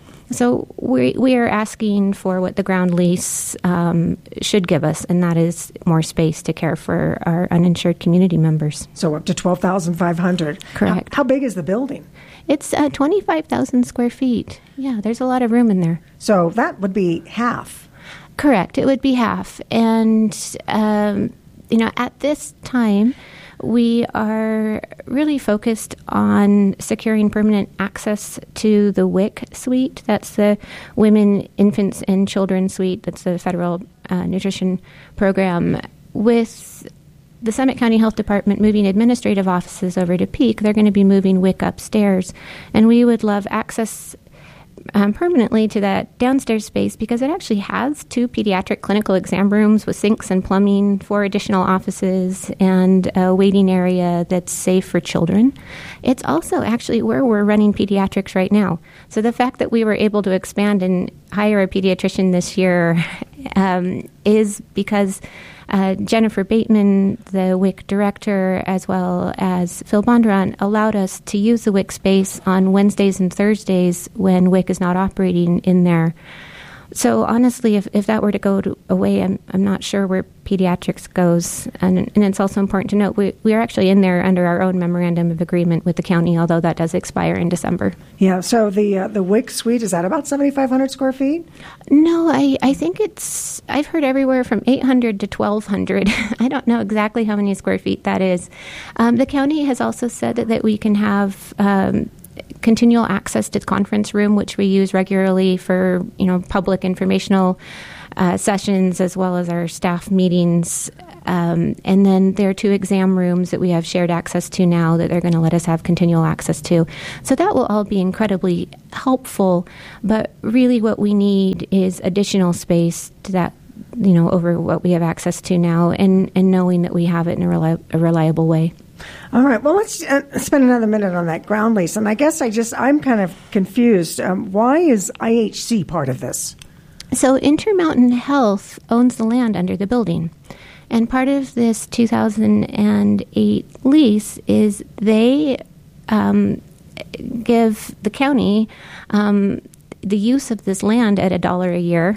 So we we are asking for what the ground lease um, should give us, and that is more space to care for our uninsured community members. So up to twelve thousand five hundred. Correct. How, how big is the building? It's uh, twenty-five thousand square feet. Yeah, there's a lot of room in there. So that would be half. Correct. It would be half. And, um, you know, at this time, we are really focused on securing permanent access to the W I C suite. That's the Women, Infants, and Children suite. That's the federal uh, nutrition program. With the Summit County Health Department moving administrative offices over to Peak, they're going to be moving W I C upstairs. And we would love access um, permanently to that downstairs space because it actually has two pediatric clinical exam rooms with sinks and plumbing, four additional offices, and a waiting area that's safe for children. It's also actually where we're running pediatrics right now. So the fact that we were able to expand and hire a pediatrician this year um, is because Uh, Jennifer Bateman, the W I C director, as well as Phil Bondurant, allowed us to use the W I C space on Wednesdays and Thursdays when W I C is not operating in there. So honestly, if, if that were to go to, away, I'm I'm not sure where pediatrics goes. And, and it's also important to note we, we are actually in there under our own memorandum of agreement with the county, although that does expire in December. Yeah, so the uh, the W I C suite, is that about seventy-five hundred square feet? No, I, I think it's, I've heard everywhere from eight hundred to twelve hundred. I don't know exactly how many square feet that is. Um, the county has also said that, that we can have Um, continual access to the conference room, which we use regularly for, you know, public informational uh, sessions as well as our staff meetings. Um, and then there are two exam rooms that we have shared access to now that they're going to let us have continual access to. So that will all be incredibly helpful. But really what we need is additional space to that, you know, over what we have access to now, and, and knowing that we have it in a, reli- a reliable way. All right. Well, let's uh, spend another minute on that ground lease. And I guess I just, I'm kind of confused. Um, why is I H C part of this? So Intermountain Health owns the land under the building. And part of this two thousand eight lease is they um, give the county um, the use of this land at a dollar a year.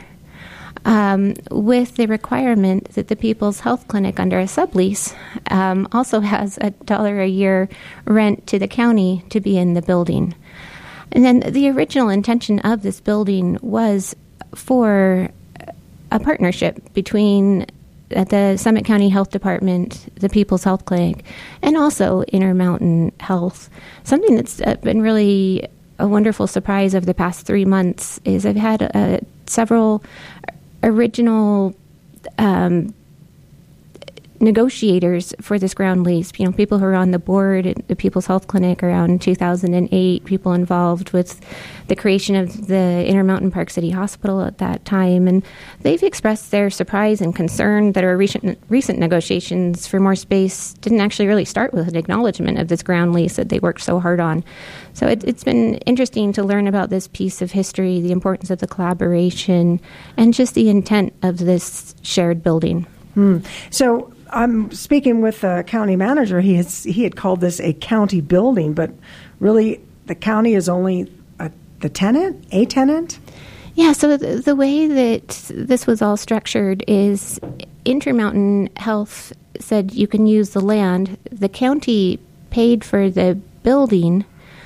Um, with the requirement that the People's Health Clinic under a sublease um, also has a dollar a year rent to the county to be in the building. And then the original intention of this building was for a partnership between uh, the Summit County Health Department, the People's Health Clinic, and also Intermountain Health. Something that's uh, been really a wonderful surprise over the past three months is I've had uh, several original um, negotiators for this ground lease, you know, people who are on the board at the People's Health Clinic around two thousand eight, people involved with the creation of the Intermountain Park City Hospital at that time, and they've expressed their surprise and concern that our recent recent negotiations for more space didn't actually really start with an acknowledgement of this ground lease that they worked so hard on. So it, it's been interesting to learn about this piece of history, the importance of the collaboration, and just the intent of this shared building. Hmm. So I'm speaking with the county manager. He has, he had called this a county building, but really the county is only a, the tenant, a tenant? Yeah, so the, the way that this was all structured is Intermountain Health said you can use the land. The county paid for the building,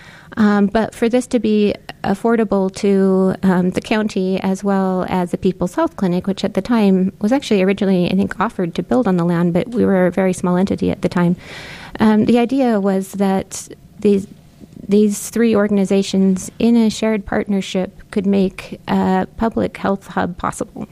um, but for this to be affordable to um, the county as well as the People's Health Clinic, which at the time was actually originally, I think, offered to build on the land, but we were a very small entity at the time. Um, the idea was that these these three organizations in a shared partnership could make a public health hub possible.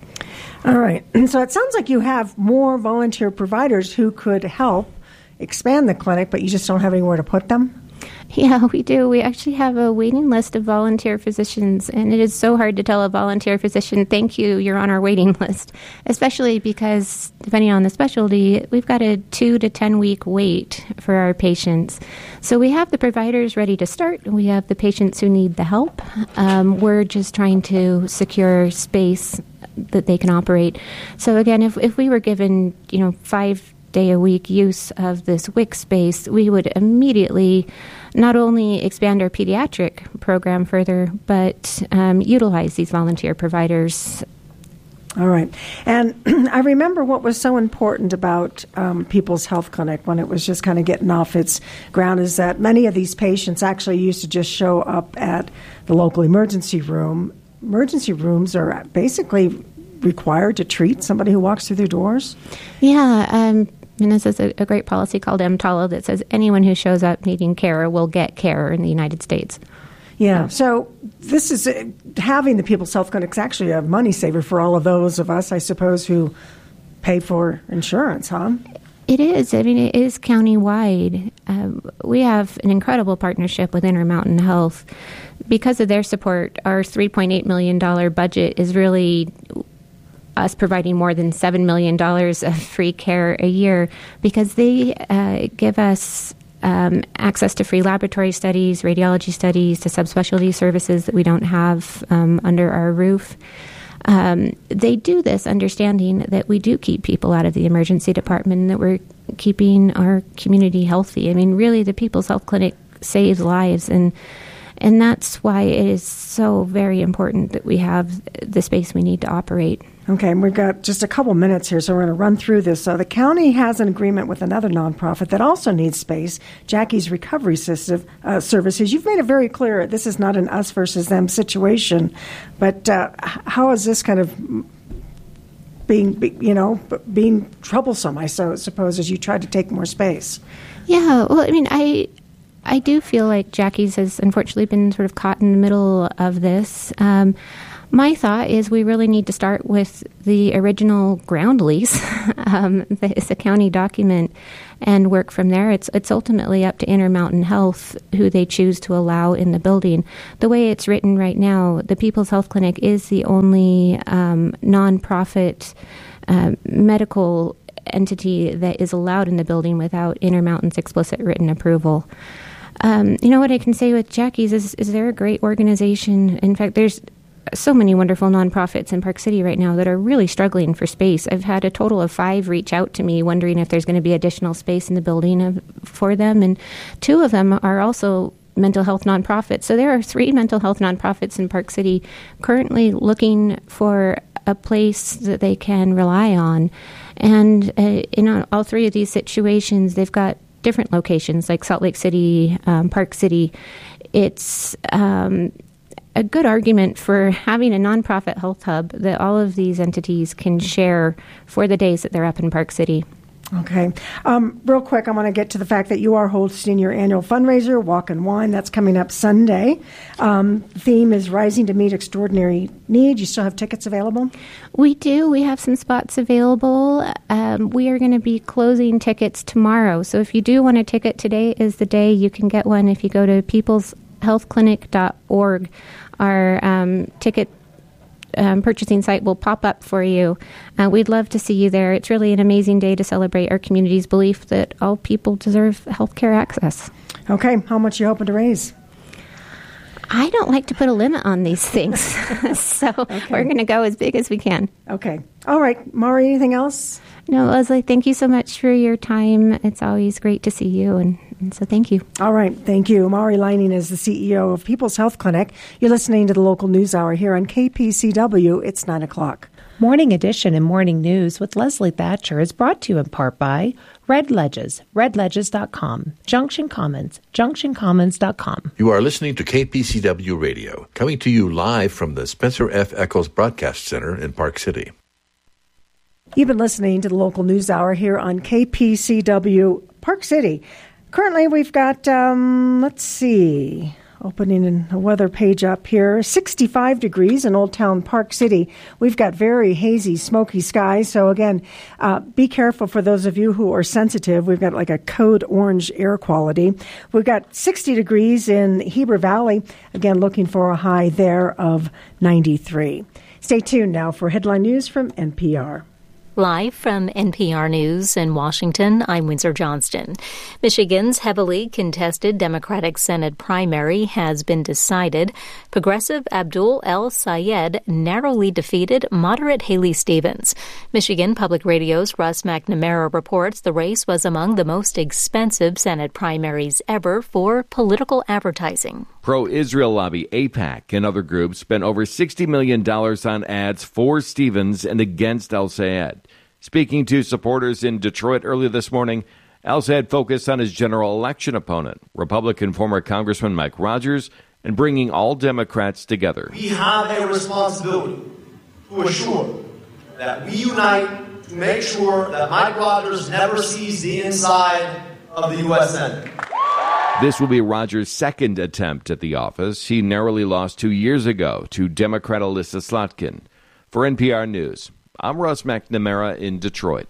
All right. So it sounds like you have more volunteer providers who could help expand the clinic, but you just don't have anywhere to put them? Yeah, we do. We actually have a waiting list of volunteer physicians, and it is so hard to tell a volunteer physician, thank you, you're on our waiting list, especially because, depending on the specialty, we've got a two to ten week wait for our patients. So we have the providers ready to start, and we have the patients who need the help. Um, we're just trying to secure space that they can operate. So again, if, if we were given, you know, five day a week use of this W I C space, we would immediately not only expand our pediatric program further, but um, utilize these volunteer providers. All right. And I remember what was so important about um, People's Health Clinic when it was just kind of getting off its ground is that many of these patients actually used to just show up at the local emergency room. Emergency rooms are basically required to treat somebody who walks through their doors? Yeah, um, and this is a, a great policy called M T A L A that says anyone who shows up needing care will get care in the United States. Yeah, so this is, uh, having the People's Health Clinic is actually a money saver for all of those of us, I suppose, who pay for insurance, huh? It is. I mean, it is county-wide. Um, we have an incredible partnership with Intermountain Health. Because of their support, our three point eight million dollars budget is really us providing more than seven million dollars of free care a year, because they uh, give us um, access to free laboratory studies, radiology studies, to subspecialty services that we don't have um, under our roof. Um, they do this understanding that we do keep people out of the emergency department and that we're keeping our community healthy. I mean, really, the People's Health Clinic saves lives, and and that's why it is so very important that we have the space we need to operate. Okay, and we've got just a couple minutes here, so we're going to run through this. So the county has an agreement with another nonprofit that also needs space, Jackie's Recovery System, uh, Services. You've made it very clear this is not an us versus them situation, but uh, how is this kind of being, you know, being troublesome, I so, suppose, as you try to take more space? Yeah, well, I mean, I... I do feel like Jackie's has unfortunately been sort of caught in the middle of this. Um, my thought is we really need to start with the original ground lease. um, it's a county document, and work from there. It's it's ultimately up to Intermountain Health who they choose to allow in the building. The way it's written right now, the People's Health Clinic is the only um, nonprofit uh, medical entity that is allowed in the building without Intermountain's explicit written approval. Um, you know, what I can say with Jackie's is, is they're a great organization. In fact, there's so many wonderful nonprofits in Park City right now that are really struggling for space. I've had a total of five reach out to me wondering if there's going to be additional space in the building of, for them, and two of them are also mental health nonprofits. So there are three mental health nonprofits in Park City currently looking for a place that they can rely on. And uh, in all three of these situations, they've got different locations, like Salt Lake City, um, Park City. It's um, a good argument for having a nonprofit health hub that all of these entities can share for the days that they're up in Park City. Okay. Um, real quick, I want to get to the fact that you are hosting your annual fundraiser, Walk and Wine. That's coming up Sunday. Um, theme is Rising to Meet Extraordinary Need. You still have tickets available? We do. We have some spots available. Um, we are going to be closing tickets tomorrow. So if you do want a ticket, today is the day you can get one. If you go to peoples health clinic dot org, our um, ticket Um, purchasing site will pop up for you. Uh, we'd love to see you there. It's really an amazing day to celebrate our community's belief that all people deserve health care access. Okay. How much are you hoping to raise? I don't like to put a limit on these things. so okay. We're going to go as big as we can. Okay. All right. Maury, anything else? No, Leslie, thank you so much for your time. It's always great to see you, and, and so thank you. All right. Thank you. Maury Leining is the C E O of People's Health Clinic. You're listening to the Local News Hour here on K P C W. It's nine o'clock. Morning Edition and Morning News with Leslie Thatcher is brought to you in part by Red Ledges, red ledges dot com, Junction Commons, junction commons dot com. You are listening to K P C W Radio, coming to you live from the Spencer F. Eccles Broadcast Center in Park City. You've been listening to the Local News Hour here on K P C W Park City. Currently, we've got, um, let's see, opening a weather page up here, sixty-five degrees in Old Town Park City. We've got very hazy, smoky skies. So again, uh, be careful for those of you who are sensitive. We've got like a code orange air quality. We've got sixty degrees in Heber Valley. Again, looking for a high there of ninety-three. Stay tuned now for headline news from N P R. Live from N P R News in Washington, I'm Windsor Johnston. Michigan's heavily contested Democratic Senate primary has been decided. Progressive Abdul El-Sayed narrowly defeated moderate Haley Stevens. Michigan Public Radio's Russ McNamara reports the race was among the most expensive Senate primaries ever for political advertising. Pro-Israel lobby AIPAC and other groups spent over sixty million dollars on ads for Stevens and against El-Sayed. Speaking to supporters in Detroit early this morning, El-Sayed focused on his general election opponent, Republican former Congressman Mike Rogers, and bringing all Democrats together. We have a responsibility to assure that we unite to make sure that Mike Rogers never sees the inside of the U S Senate. This will be Rogers' second attempt at the office. He narrowly lost two years ago to Democrat Alyssa Slotkin. For N P R News, I'm Russ McNamara in Detroit.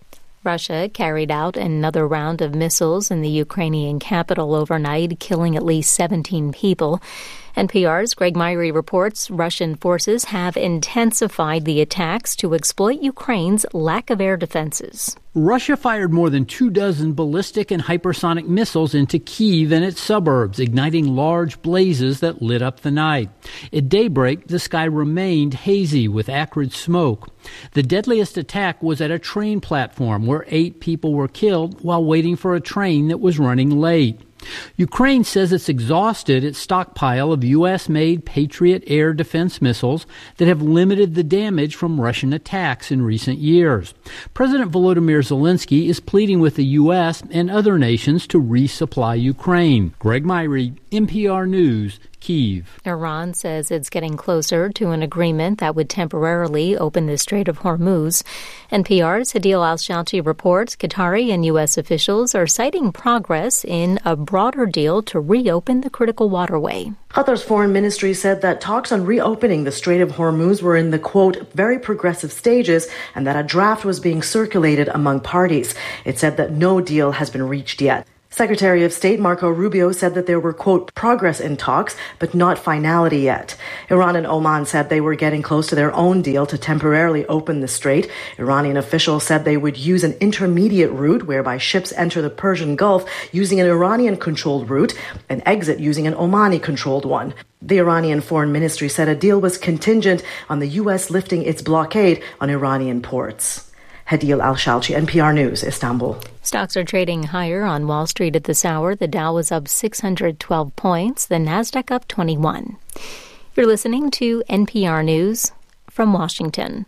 Russia carried out another round of missiles in the Ukrainian capital overnight, killing at least seventeen people. N P R's Greg Myrie reports Russian forces have intensified the attacks to exploit Ukraine's lack of air defenses. Russia fired more than two dozen ballistic and hypersonic missiles into Kyiv and its suburbs, igniting large blazes that lit up the night. At daybreak, the sky remained hazy with acrid smoke. The deadliest attack was at a train platform where eight people were killed while waiting for a train that was running late. Ukraine says it's exhausted its stockpile of U S-made Patriot air defense missiles that have limited the damage from Russian attacks in recent years. President Volodymyr Zelensky is pleading with the U S and other nations to resupply Ukraine. Greg Myrie, N P R News, Kyiv. Iran says it's getting closer to an agreement that would temporarily open the Strait of Hormuz. N P R's Hadil Al-Shalchi reports Qatari and U S officials are citing progress in a broader deal to reopen the critical waterway. Qatar's foreign ministry said that talks on reopening the Strait of Hormuz were in the, quote, very progressive stages and that a draft was being circulated among parties. It said that no deal has been reached yet. Secretary of State Marco Rubio said that there were, quote, progress in talks, but not finality yet. Iran and Oman said they were getting close to their own deal to temporarily open the strait. Iranian officials said they would use an intermediate route whereby ships enter the Persian Gulf using an Iranian-controlled route and exit using an Omani-controlled one. The Iranian Foreign Ministry said a deal was contingent on the U S lifting its blockade on Iranian ports. Hadil Al-Shalchi, N P R News, Istanbul. Stocks are trading higher on Wall Street at this hour. The Dow was up six hundred twelve points, the Nasdaq up twenty-one. You're listening to N P R News from Washington.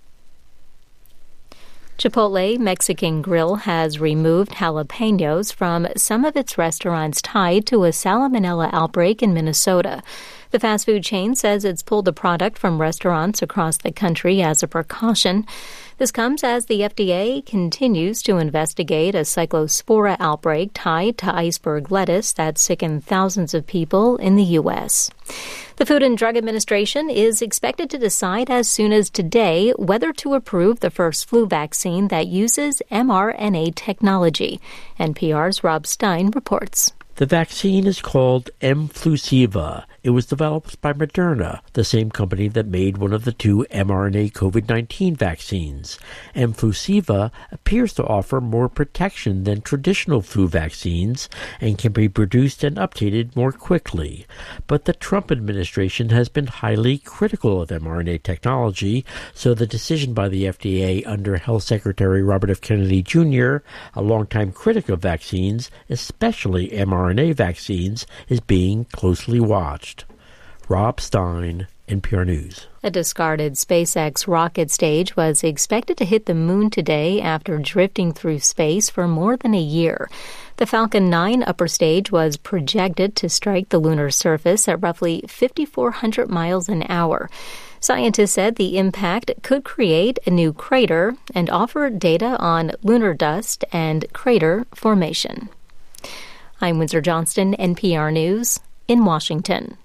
Chipotle Mexican Grill has removed jalapenos from some of its restaurants tied to a salmonella outbreak in Minnesota. The fast food chain says it's pulled the product from restaurants across the country as a precaution. This comes as the F D A continues to investigate a cyclospora outbreak tied to iceberg lettuce that sickened thousands of people in the U S. The Food and Drug Administration is expected to decide as soon as today whether to approve the first flu vaccine that uses mRNA technology. N P R's Rob Stein reports. The vaccine is called Mflusiva. It was developed by Moderna, the same company that made one of the two mRNA COVID nineteen vaccines. Mflusiva appears to offer more protection than traditional flu vaccines and can be produced and updated more quickly. But the Trump administration has been highly critical of mRNA technology, so the decision by the F D A under Health Secretary Robert F. Kennedy Junior, a longtime critic of vaccines, especially mRNA vaccines, is being closely watched. Rob Stein, N P R News. A discarded SpaceX rocket stage was expected to hit the moon today after drifting through space for more than a year. The Falcon nine upper stage was projected to strike the lunar surface at roughly fifty-four hundred miles an hour. Scientists said the impact could create a new crater and offer data on lunar dust and crater formation. I'm Windsor Johnston, N P R News in Washington.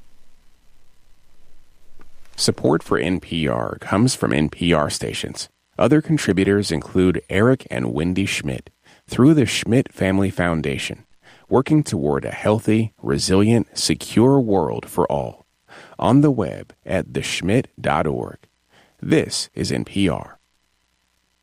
Support for N P R comes from N P R stations. Other contributors include Eric and Wendy Schmidt through the Schmidt Family Foundation, working toward a healthy, resilient, secure world for all. On the web at the schmidt dot org. This is N P R.